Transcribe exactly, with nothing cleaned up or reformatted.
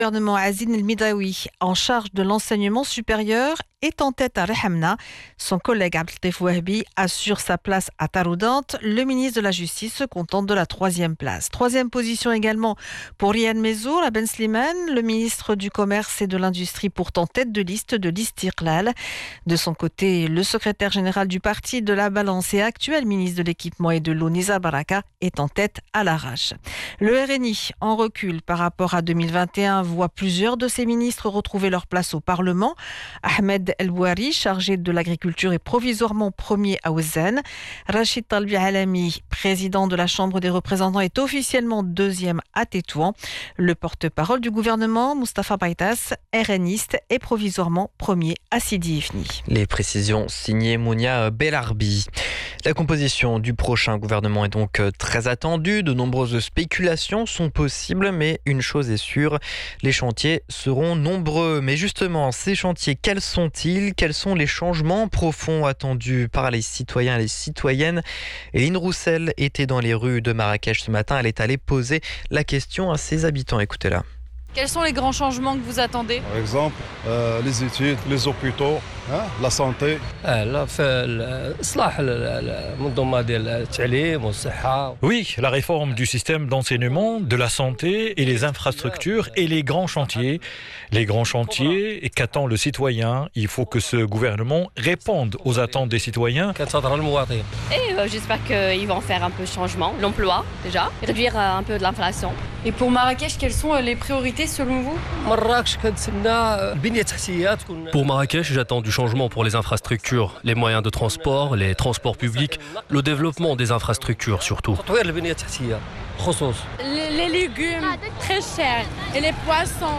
Le gouvernement Azine El Midawi, en charge de l'enseignement supérieur, est en tête à Rehamna. Son collègue Abdeltif Wahbi assure sa place à Taroudant. Le ministre de la Justice se contente de la troisième place. Troisième position également pour Riyad Mezour à Ben Slimane, le ministre du Commerce et de l'Industrie, pourtant tête de liste de l'Istiqlal. De son côté, le secrétaire général du parti de la Balance et actuel ministre de l'Équipement et de l'eau, Nizar Baraka, est en tête à l'arrache. Le R N I, en recul par rapport à deux mille vingt et un, voit plusieurs de ses ministres retrouver leur place au Parlement. Ahmed El Bouari, chargé de l'agriculture, est provisoirement premier à Ouzen. Rachid Talbi Alami, président de la Chambre des représentants, est officiellement deuxième à Tétouan. Le porte-parole du gouvernement, Moustapha Baitas, RNiste, est provisoirement premier à Sidi Ifni. Les précisions signées Mounia Belarbi. La composition du prochain gouvernement est donc très attendue. De nombreuses spéculations sont possibles, mais une chose est sûre, les chantiers seront nombreux. Mais justement, ces chantiers, quels sont-ils ? Quels sont les changements profonds attendus par les citoyens et les citoyennes ? Eline Roussel était dans les rues de Marrakech ce matin. Elle est allée poser la question à ses habitants. Écoutez-la. Quels sont les grands changements que vous attendez ? Par exemple, euh, les études, les hôpitaux, hein, la santé. Oui, la réforme du système d'enseignement, de la santé et les infrastructures et les grands chantiers. Les grands chantiers, et qu'attend le citoyen ? Il faut que ce gouvernement réponde aux attentes des citoyens. Et euh, j'espère qu'ils vont faire un peu de changement. L'emploi, déjà, réduire euh, un peu de l'inflation. Et pour Marrakech, quelles sont les priorités selon vous ? Pour Marrakech, j'attends du changement pour les infrastructures, les moyens de transport, les transports publics, le développement des infrastructures surtout. Les légumes très chers et les poissons